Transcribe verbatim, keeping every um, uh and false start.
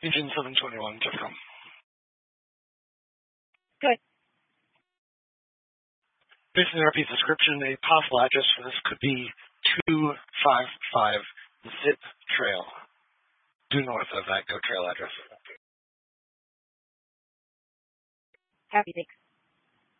engine seven twenty-one dot com. Good. Based on the R P description, a possible address for this could be two five five Zip Trail, due north of that Go Trail address. Happy, thanks.